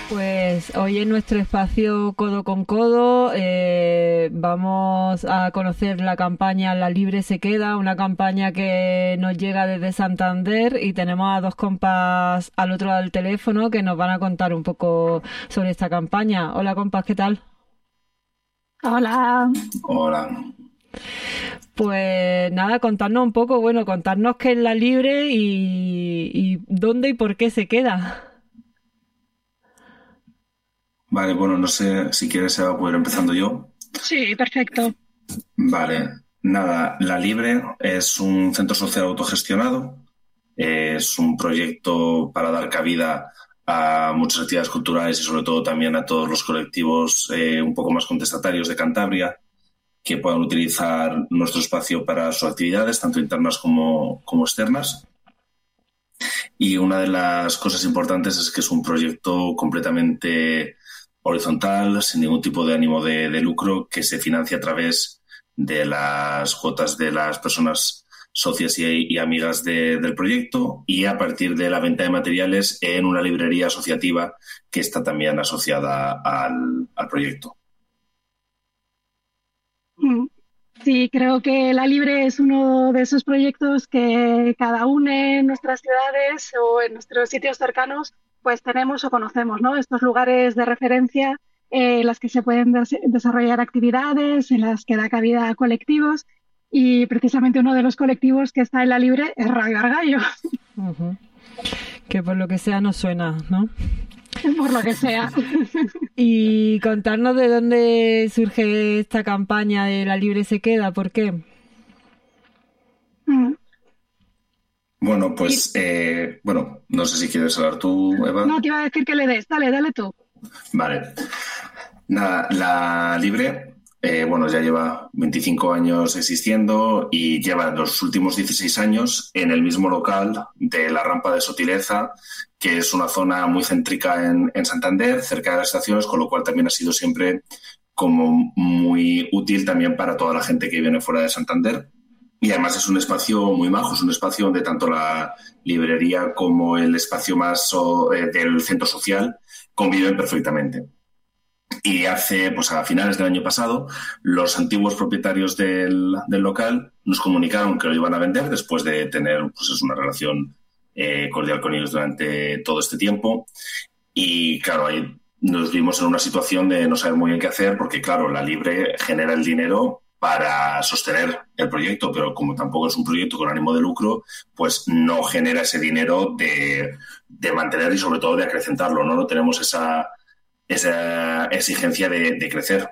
Pues hoy en nuestro espacio Codo con Codo vamos a conocer la campaña La Libre se queda, una campaña que nos llega desde Santander y tenemos a dos compas al otro lado del teléfono que nos van a contar un poco sobre esta campaña. Hola compas, ¿qué tal? Hola. Hola. Pues nada, contarnos un poco, bueno, contarnos qué es La Libre y dónde y por qué se queda. Vale, bueno, no sé si quieres poder empezando yo. Sí, perfecto. Vale, nada, La Libre es un centro social autogestionado. Es un proyecto para dar cabida a muchas actividades culturales y sobre todo también a todos los colectivos un poco más contestatarios de Cantabria que puedan utilizar nuestro espacio para sus actividades, tanto internas como externas. Y una de las cosas importantes es que es un proyecto completamente horizontal, sin ningún tipo de ánimo de lucro, que se financia a través de las cuotas de las personas socias y amigas del proyecto y a partir de la venta de materiales en una librería asociativa que está también asociada al proyecto. Mm. Sí, creo que La Libre es uno de esos proyectos que cada uno en nuestras ciudades o en nuestros sitios cercanos, pues tenemos o conocemos, ¿no? Estos lugares de referencia en las que se pueden desarrollar actividades, en las que da cabida a colectivos. Y precisamente uno de los colectivos que está en La Libre es Radio Argallo, Ujú. Que por lo que sea nos suena, ¿no? por lo que sea. Y contarnos de dónde surge esta campaña de La Libre se queda, ¿por qué? Mm. Bueno, Y pues, bueno, no sé si quieres hablar tú, no Eva. te iba a decir que le des, dale, dale tú. Vale. Nada, La Libre, bueno, ya lleva 25 años existiendo y lleva los últimos 16 años en el mismo local de la Rampa de Sotileza, que es una zona muy céntrica en Santander, cerca de las estaciones, con lo cual también ha sido siempre como muy útil también para toda la gente que viene fuera de Santander. Y además es un espacio muy majo, es un espacio donde tanto la librería como el espacio más del centro social conviven perfectamente. Y hace, pues a finales del año pasado, los antiguos propietarios del local nos comunicaron que lo iban a vender después de tener pues, es una relación cordial con ellos durante todo este tiempo. Y claro, ahí nos vimos en una situación de no saber muy bien qué hacer porque, claro, La Libre genera el dinero para sostener el proyecto, pero como tampoco es un proyecto con ánimo de lucro, pues no genera ese dinero de mantener y sobre todo de acrecentarlo, ¿no? No tenemos esa exigencia de crecer.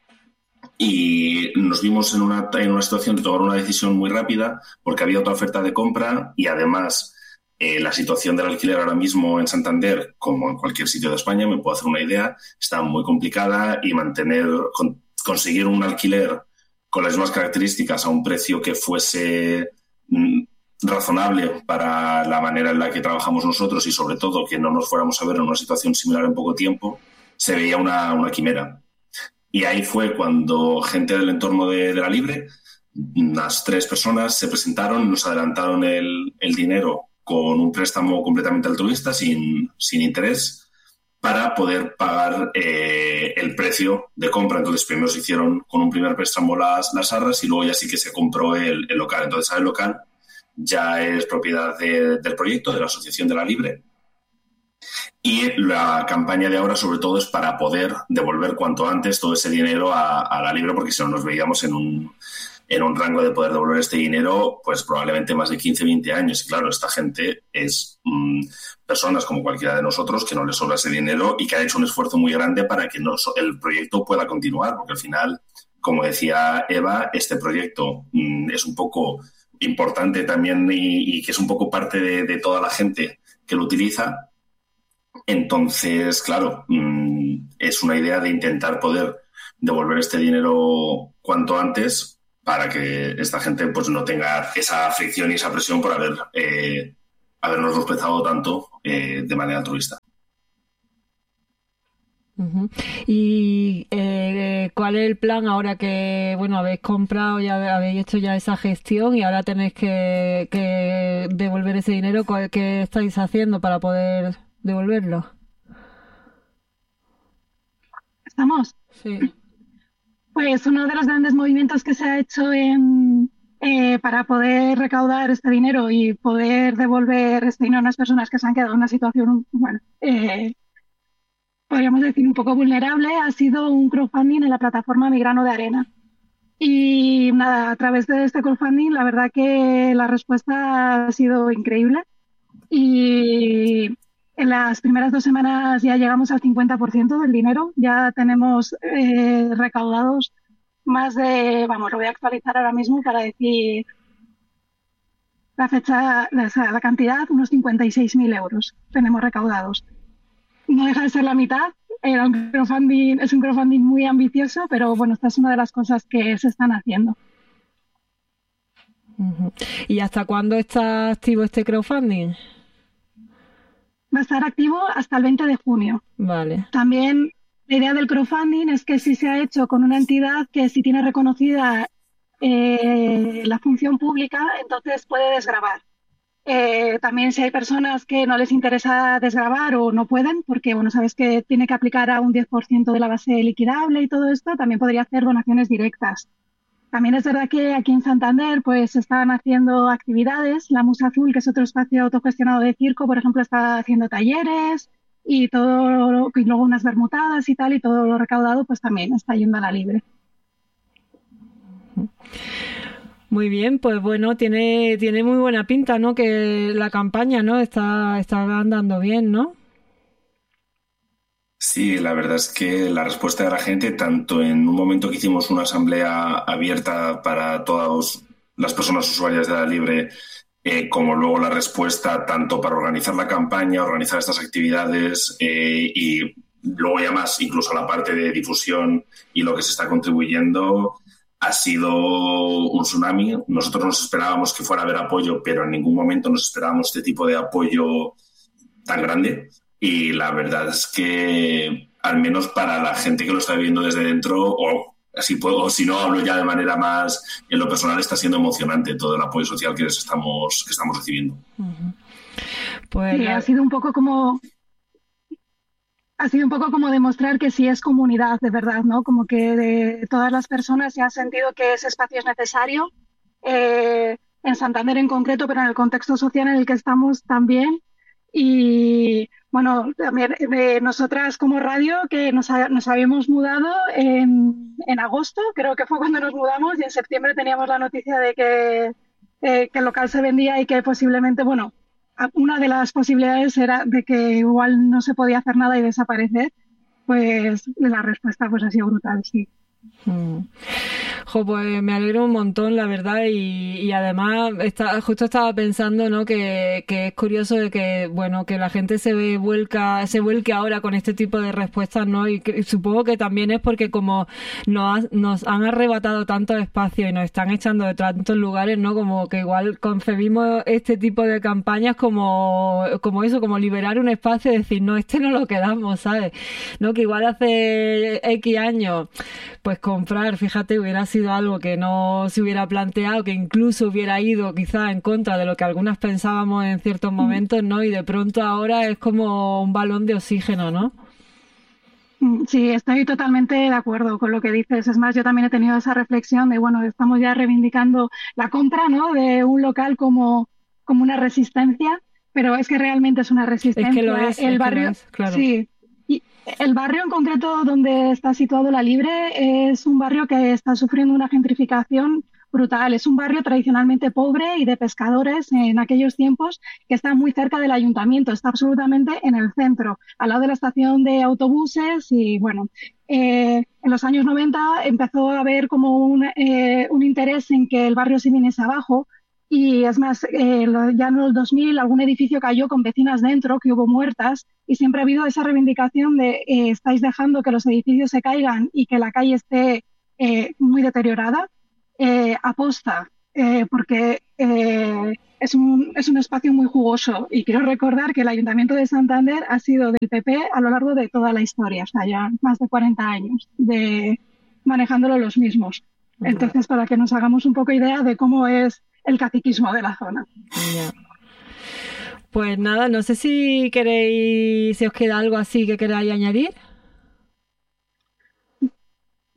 Y nos vimos en una situación de tomar una decisión muy rápida porque había otra oferta de compra y además la situación del alquiler ahora mismo en Santander, como en cualquier sitio de España, me puedo hacer una idea, está muy complicada y conseguir un alquiler con las mismas características a un precio que fuese razonable para la manera en la que trabajamos nosotros y sobre todo que no nos fuéramos a ver en una situación similar en poco tiempo, se veía una quimera. Y ahí fue cuando gente del entorno de La Libre, unas 3 personas, se presentaron, nos adelantaron el dinero con un préstamo completamente altruista, sin interés, para poder pagar el precio de compra. Entonces, primero se hicieron con un primer préstamo las arras y luego ya sí que se compró el local. Entonces, ahora el local ya es propiedad del proyecto, de la Asociación de La Libre, y la campaña de ahora, sobre todo, es para poder devolver cuanto antes todo ese dinero a La Libre, porque si no nos veíamos en un rango de poder devolver este dinero, pues probablemente más de 15, 20 años. Y claro, esta gente es personas como cualquiera de nosotros que no les sobra ese dinero y que ha hecho un esfuerzo muy grande para que el proyecto pueda continuar, porque al final, como decía Eva, este proyecto es un poco importante también y que es un poco parte de toda la gente que lo utiliza. Entonces, claro, es una idea de intentar poder devolver este dinero cuanto antes para que esta gente pues no tenga esa fricción y esa presión por habernos respetado tanto de manera altruista. Ujú. ¿Y cuál es el plan ahora que, bueno, habéis comprado y habéis hecho ya esa gestión y ahora tenéis que devolver ese dinero? ¿Qué estáis haciendo para poder devolverlo? ¿Estamos? Sí. Pues uno de los grandes movimientos que se ha hecho para poder recaudar este dinero y poder devolver este dinero a unas personas que se han quedado en una situación, bueno, podríamos decir un poco vulnerable, ha sido un crowdfunding en la plataforma Mi Grano de Arena. Y nada, a través de este crowdfunding, la verdad que la respuesta ha sido increíble. Y en las primeras 2 semanas ya llegamos al 50% del dinero. Ya tenemos recaudados más de, vamos, lo voy a actualizar ahora mismo para decir la fecha, la cantidad, unos 56.000 euros tenemos recaudados. No deja de ser la mitad. Era un crowdfunding, es un crowdfunding muy ambicioso, pero bueno, esta es una de las cosas que se están haciendo. ¿Y hasta cuándo está activo este crowdfunding? Va a estar activo hasta el 20 de junio. Vale. También la idea del crowdfunding es que si se ha hecho con una entidad que si tiene reconocida la función pública, entonces puede desgravar. También si hay personas que no les interesa desgravar o no pueden, porque bueno, sabes que tiene que aplicar a un 10% de la base liquidable y todo esto, también podría hacer donaciones directas. También es verdad que aquí en Santander pues se están haciendo actividades. La Musa Azul, que es otro espacio autogestionado de circo, por ejemplo, está haciendo talleres y todo, y luego unas bermutadas y tal, y todo lo recaudado pues también está yendo a la libre. Muy bien, pues bueno, tiene muy buena pinta, ¿no? Que la campaña, ¿no? Está andando bien, ¿no? Sí, la verdad es que la respuesta de la gente, tanto en un momento que hicimos una asamblea abierta para todas las personas usuarias de la Libre, como luego la respuesta tanto para organizar la campaña, organizar estas actividades y luego ya más incluso la parte de difusión y lo que se está contribuyendo, ha sido un tsunami. Nosotros nos esperábamos que fuera a haber apoyo, pero en ningún momento nos esperábamos este tipo de apoyo tan grande. Y la verdad es que, al menos para la gente que lo está viviendo desde dentro, o si no hablo ya de manera más en lo personal, está siendo emocionante todo el apoyo social que estamos recibiendo. Pues sí, ha sido un poco como demostrar que sí es comunidad de verdad, ¿no? Como que de todas las personas se ha sentido que ese espacio es necesario, en Santander en concreto, pero en el contexto social en el que estamos también. Y bueno, también de nosotras como radio, que nos habíamos mudado en agosto, creo que fue cuando nos mudamos, y en septiembre teníamos la noticia de que el local se vendía y que posiblemente, bueno, una de las posibilidades era de que igual no se podía hacer nada y desaparecer. Pues la respuesta pues ha sido brutal, sí. Pues me alegro un montón, la verdad, y además justo estaba pensando, ¿no? Que es curioso de que, bueno, que la gente se vuelque ahora con este tipo de respuestas, ¿no? Y supongo que también es porque como nos han arrebatado tanto espacio y nos están echando de tantos lugares, ¿no? Como que igual concebimos este tipo de campañas como eso, como liberar un espacio y decir, no, no lo quedamos, ¿sabes? ¿No? Que igual hace X años, pues comprar, fíjate, hubiera sido algo que no se hubiera planteado, que incluso hubiera ido quizá en contra de lo que algunas pensábamos en ciertos momentos, ¿no? Y de pronto ahora es como un balón de oxígeno, ¿no? Sí, estoy totalmente de acuerdo con lo que dices. Es más, yo también he tenido esa reflexión de, bueno, estamos ya reivindicando la compra, ¿no? De un local como una resistencia, pero es que realmente es una resistencia. Es que lo es, el barrio, claro. Sí. Y el barrio en concreto donde está situado La Libre es un barrio que está sufriendo una gentrificación brutal. Es un barrio tradicionalmente pobre y de pescadores en aquellos tiempos, que está muy cerca del ayuntamiento, está absolutamente en el centro, al lado de la estación de autobuses y bueno, en los años 90 empezó a haber como un interés en que el barrio se viniese abajo. Y es más, ya en el 2000 algún edificio cayó con vecinas dentro, que hubo muertas, y siempre ha habido esa reivindicación de estáis dejando que los edificios se caigan y que la calle esté muy deteriorada, aposta, porque es un espacio muy jugoso. Y quiero recordar que el Ayuntamiento de Santander ha sido del PP a lo largo de toda la historia, o sea, ya más de 40 años manejándolo los mismos. Entonces, para que nos hagamos un poco idea de cómo es el caciquismo de la zona. Yeah. Pues nada, no sé si os queda algo así que queráis añadir.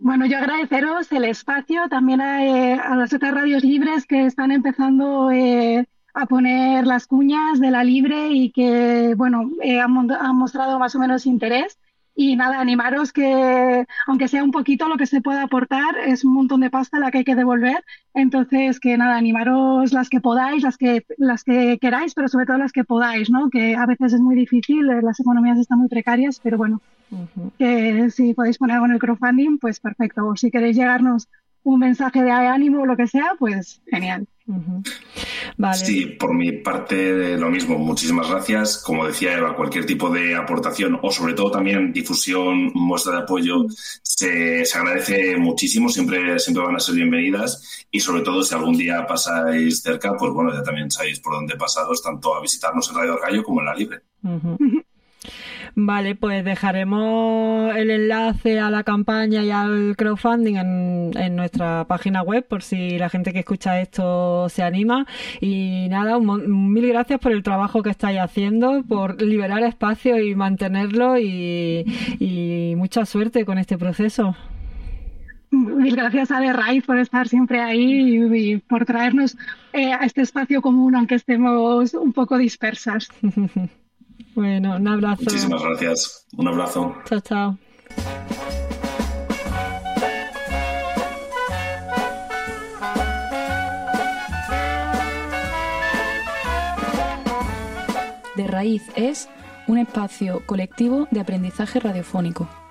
Bueno, yo agradeceros el espacio también a las otras radios libres que están empezando a poner las cuñas de la libre y que, bueno, han mostrado más o menos interés. Y nada, animaros que, aunque sea un poquito lo que se pueda aportar, es un montón de pasta la que hay que devolver. Entonces, que nada, animaros las que podáis, las que queráis, pero sobre todo las que podáis, ¿no? Que a veces es muy difícil, las economías están muy precarias, pero bueno, que si podéis poner algo en el crowdfunding, pues perfecto. O si queréis llegarnos un mensaje de ánimo o lo que sea, pues genial. Vale. Sí, por mi parte lo mismo. Muchísimas gracias. Como decía Eva, cualquier tipo de aportación o sobre todo también difusión, muestra de apoyo, se agradece muchísimo. Siempre van a ser bienvenidas y sobre todo si algún día pasáis cerca, pues bueno, ya también sabéis por dónde pasaros, tanto a visitarnos en Radio Argallo como en La Libre. Vale, pues dejaremos el enlace a la campaña y al crowdfunding en nuestra página web por si la gente que escucha esto se anima. Y nada, mil gracias por el trabajo que estáis haciendo, por liberar espacio y mantenerlo y mucha suerte con este proceso. Mil gracias a The Raíz por estar siempre ahí y por traernos a este espacio común, aunque estemos un poco dispersas. Bueno, un abrazo. Muchísimas gracias. Un abrazo. Chao, chao. De Raíz es un espacio colectivo de aprendizaje radiofónico.